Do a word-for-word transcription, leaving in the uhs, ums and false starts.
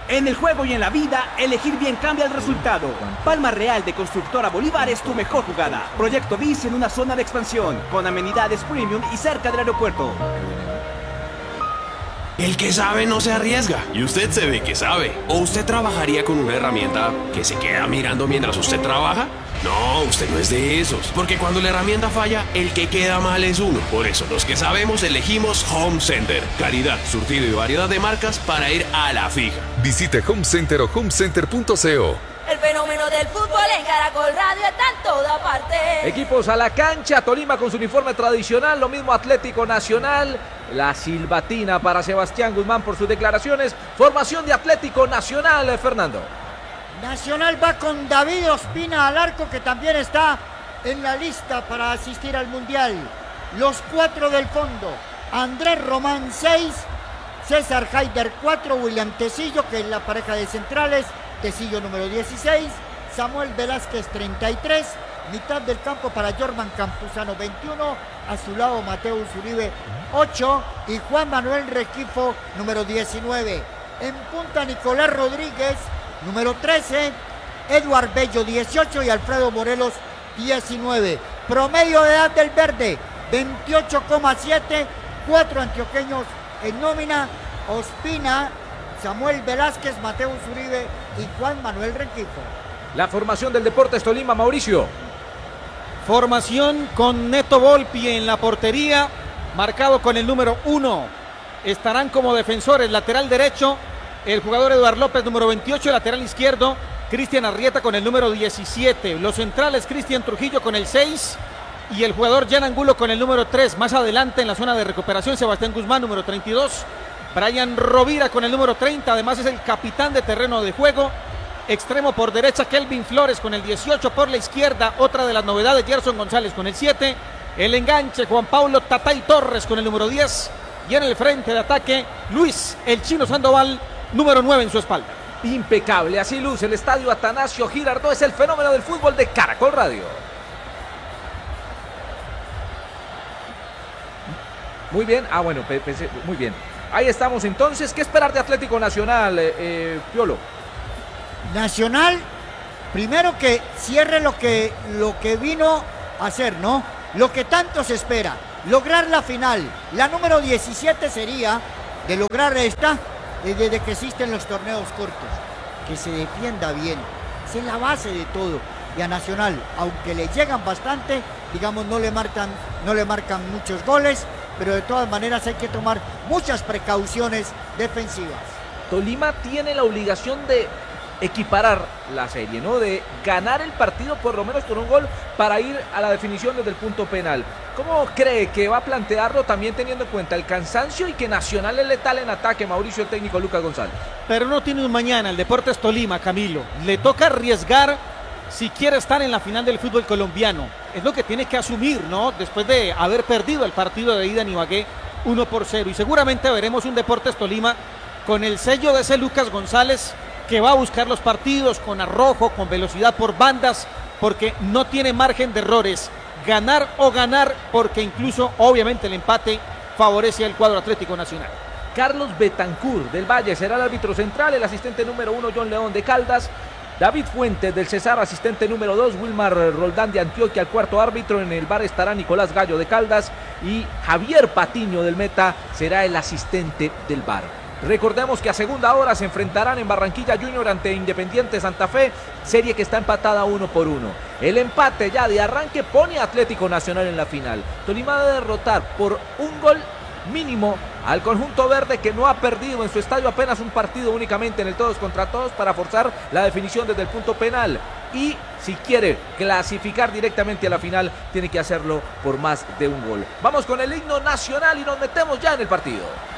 En el juego y en la vida, elegir bien cambia el resultado. Palma Real de Constructora Bolívar es tu mejor jugada. Proyecto BIS en una zona de expansión, con amenidades premium y cerca del aeropuerto. El que sabe no se arriesga, y usted se ve que sabe. ¿O usted trabajaría con una herramienta que se queda mirando mientras usted trabaja? No, usted no es de esos, porque cuando la herramienta falla, el que queda mal es uno. Por eso los que sabemos elegimos Home Center. Calidad, surtido y variedad de marcas para ir a la fija. Visite Home Center o homecenter punto co. El fenómeno del fútbol en Caracol Radio está en toda parte. Equipos a la cancha, Tolima con su uniforme tradicional, lo mismo Atlético Nacional. La silbatina para Sebastián Guzmán por sus declaraciones. Formación de Atlético Nacional, Fernando. Nacional va con David Ospina al arco, que también está en la lista para asistir al Mundial. Los cuatro del fondo: Andrés Román seis, César Haider cuatro, William Tecillo, que es la pareja de centrales, Tecillo número dieciséis, Samuel Velázquez treinta y tres, mitad del campo para Jorman Campuzano veintiuno, a su lado Mateus Uribe ocho y Juan Manuel Requifo número diecinueve. En punta Nicolás Rodríguez número trece, Eduard Bello dieciocho y Alfredo Morelos diecinueve. Promedio de edad del verde veintiocho coma siete, cuatro antioqueños en nómina: Ospina, Samuel Velázquez, Mateus Uribe y Juan Manuel Requifo. La formación del Deportes Tolima, Mauricio. Formación con Neto Volpi en la portería, marcado con el número uno. Estarán como defensores lateral derecho el jugador Eduardo López, número veintiocho, lateral izquierdo Cristian Arrieta con el número diecisiete. Los centrales, Cristian Trujillo con el seis y el jugador Jan Angulo con el número tres. Más adelante en la zona de recuperación, Sebastián Guzmán, número treinta y dos. Brian Rovira con el número treinta, además es el capitán de terreno de juego. Extremo por derecha, Kelvin Flores con el dieciocho, por la izquierda, otra de las novedades, Gerson González con el siete. El enganche, Juan Pablo Tatay Torres con el número diez. Y en el frente de ataque, Luis El Chino Sandoval, número nueve en su espalda. Impecable, así luce el estadio Atanasio Girardot, es el fenómeno del fútbol de Caracol Radio. Muy bien, ah bueno, pensé, muy bien. Ahí estamos entonces, ¿qué esperar de Atlético Nacional, eh, eh, Piolo? Nacional, primero que cierre lo que, lo que vino a hacer, ¿no? Lo que tanto se espera, lograr la final. La número diecisiete sería de lograr esta, desde que existen los torneos cortos, que se defienda bien, esa es la base de todo. Y a Nacional, aunque le llegan bastante, digamos, no le marcan, no le marcan muchos goles, pero de todas maneras hay que tomar muchas precauciones defensivas. Tolima tiene la obligación de equiparar la serie, ¿no? De ganar el partido por lo menos con un gol para ir a la definición desde el punto penal. ¿Cómo cree que va a plantearlo, también teniendo en cuenta el cansancio y que Nacional es letal en ataque, Mauricio, el técnico Lucas González? Pero no tiene un mañana el Deportes Tolima, Camilo. Le toca arriesgar si quiere estar en la final del fútbol colombiano. Es lo que tiene que asumir, ¿no? Después de haber perdido el partido de ida en Ibagué uno por cero. Y seguramente veremos un Deportes Tolima con el sello de ese Lucas González, que va a buscar los partidos con arrojo, con velocidad por bandas, porque no tiene margen de errores. Ganar o ganar, porque incluso obviamente el empate favorece al cuadro Atlético Nacional. Carlos Betancur del Valle será el árbitro central, el asistente número uno John León de Caldas, David Fuentes del Cesar, asistente número dos, Wilmar Roldán de Antioquia, el cuarto árbitro. En el bar estará Nicolás Gallo de Caldas y Javier Patiño del Meta será el asistente del bar. Recordemos que a segunda hora se enfrentarán en Barranquilla Junior ante Independiente Santa Fe, serie que está empatada uno por uno. El empate ya de arranque pone a Atlético Nacional en la final. Tolima debe derrotar por un gol mínimo al conjunto verde, que no ha perdido en su estadio apenas un partido únicamente en el todos contra todos, para forzar la definición desde el punto penal. Y si quiere clasificar directamente a la final, tiene que hacerlo por más de un gol. Vamos con el himno nacional y nos metemos ya en el partido.